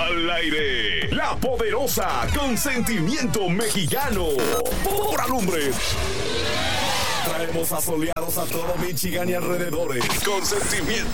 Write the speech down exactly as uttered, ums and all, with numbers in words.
Al aire, la poderosa Consentimiento Mexicano. Por Alumbres. Traemos asoleados a todo Michigan y alrededores. Consentimiento.